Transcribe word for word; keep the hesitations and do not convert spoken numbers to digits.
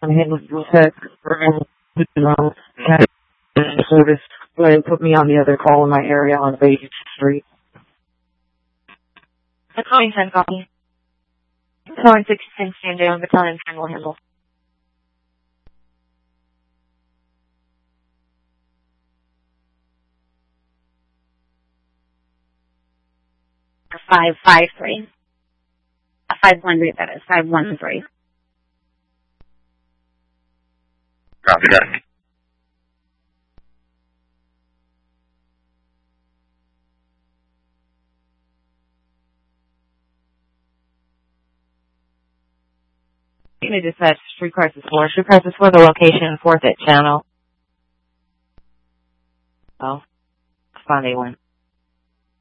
I'm handling the tech for service. Go ahead and put me on the other call in my area on Beige Street. Battalion ten, copy. Battalion sixteen, stand down. Battalion ten will handle. five five three. five one three, that is. five one three. Copy that. Unit dispatch, Street Crisis four. Street Crisis four, the location, fourth at Channel. Oh, find A one.